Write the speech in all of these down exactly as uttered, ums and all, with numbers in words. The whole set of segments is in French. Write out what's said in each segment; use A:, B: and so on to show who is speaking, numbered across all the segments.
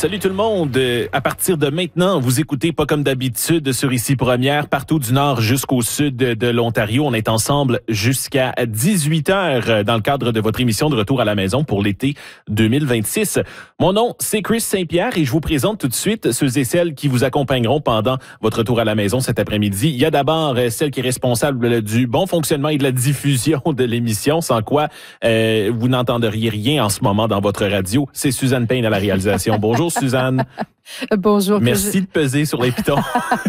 A: Salut tout le monde. À partir de maintenant, vous écoutez pas comme d'habitude sur Ici Première, partout du nord jusqu'au sud de l'Ontario. On est ensemble jusqu'à dix-huit heures dans le cadre de votre émission de Retour à la maison pour l'été deux mille vingt-six. Mon nom, c'est Chris Saint-Pierre et je vous présente tout de suite ceux et celles qui vous accompagneront pendant votre retour à la maison cet après-midi. Il y a d'abord celle qui est responsable du bon fonctionnement et de la diffusion de l'émission, sans quoi euh, vous n'entendriez rien en ce moment dans votre radio. C'est Suzanne Payne à la réalisation. Bonjour Suzanne.
B: Bonjour.
A: Merci
B: je...
A: de peser sur les pitons.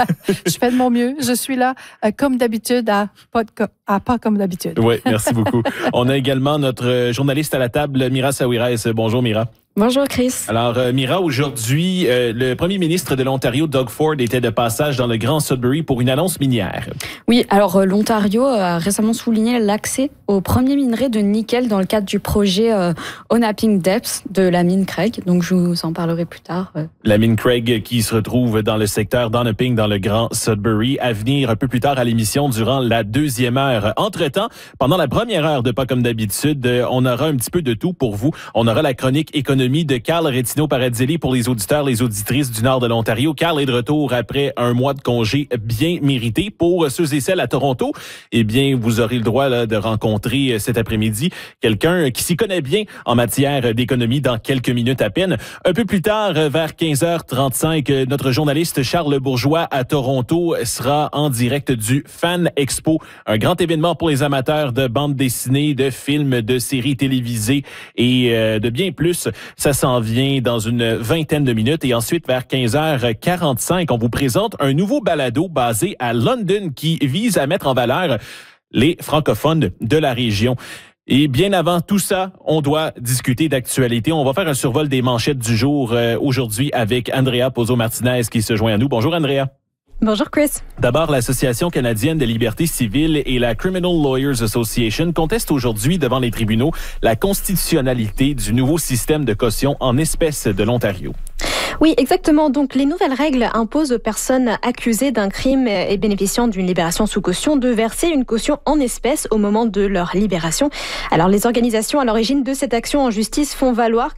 B: Je fais de mon mieux. Je suis là euh, comme d'habitude à pas, de, à pas comme d'habitude.
A: Oui, merci beaucoup. On a également notre journaliste à la table, Mira Saouirez. Bonjour Mira.
C: Bonjour Chris.
A: Alors euh, Mira, aujourd'hui, euh, le premier ministre de l'Ontario, Doug Ford, était de passage dans le Grand Sudbury pour une annonce minière.
C: Oui, alors euh, l'Ontario a récemment souligné l'accès au premier minerai de nickel dans le cadre du projet euh, Onaping Depths de la mine Craig. Donc je vous en parlerai plus tard. Euh.
A: La mine Craig qui se retrouve dans le secteur d'Onaping dans le Grand Sudbury. À venir un peu plus tard à l'émission durant la deuxième heure. Entre-temps, pendant la première heure de Pas comme d'habitude, euh, on aura un petit peu de tout pour vous. On aura la chronique économique de Carl Retino-Paradzelli pour les auditeurs, les auditrices du nord de l'Ontario. Carl est de retour après un mois de congé bien mérité. Pour ceux et celles à Toronto, eh bien, vous aurez le droit là, de rencontrer cet après-midi quelqu'un qui s'y connaît bien en matière d'économie dans quelques minutes à peine. Un peu plus tard, vers quinze heures trente-cinq, notre journaliste Charles Bourgeois à Toronto sera en direct du Fan Expo, un grand événement pour les amateurs de bandes dessinées, de films, de séries télévisées et euh, de bien plus. Ça s'en vient dans une vingtaine de minutes et ensuite vers quinze heures quarante-cinq, on vous présente un nouveau balado basé à London qui vise à mettre en valeur les francophones de la région. Et bien avant tout ça, on doit discuter d'actualité. On va faire un survol des manchettes du jour euh, aujourd'hui avec Andrea Pozzo-Martinez qui se joint à nous. Bonjour Andrea.
C: Bonjour Chris.
A: D'abord, l'Association canadienne des libertés civiles et la Criminal Lawyers Association contestent aujourd'hui devant les tribunaux la constitutionnalité du nouveau système de caution en espèces de l'Ontario.
D: Oui, exactement. Donc, les nouvelles règles imposent aux personnes accusées d'un crime et bénéficiant d'une libération sous caution de verser une caution en espèces au moment de leur libération. Alors, les organisations à l'origine de cette action en justice font valoir